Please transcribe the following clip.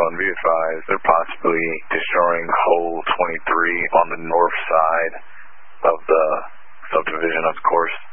31, be advised, they're possibly destroying hole 23 on the north side of the subdivision, of course.